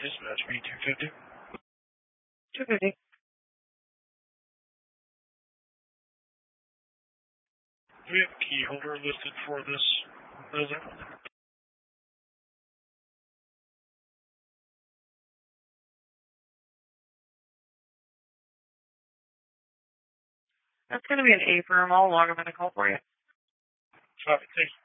Dispatch B250. 250. Do we have a key holder listed for this building? That's going to be an A firm. I'll log them in a call for you. All right, thank you.